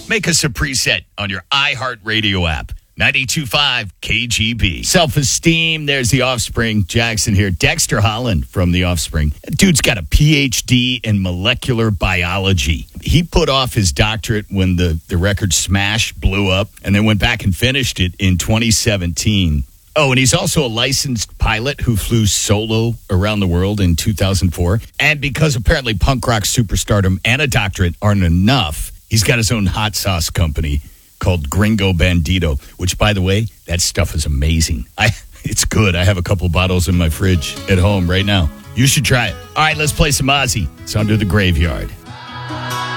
Make us a preset on your iHeartRadio app. 92.5 KGB. Self-esteem. There's The Offspring. Jackson here. Dexter Holland from The Offspring. Dude's got a PhD in molecular biology. He put off his doctorate when the record Smash blew up and then went back and finished it in 2017. Oh, and he's also a licensed pilot who flew solo around the world in 2004. And because apparently punk rock superstardom and a doctorate aren't enough, he's got his own hot sauce company called Gringo Bandito, which, by the way, that stuff is amazing. It's good. I have a couple bottles in my fridge at home right now. You should try it. All right, let's play some Ozzy. It's Under the Graveyard.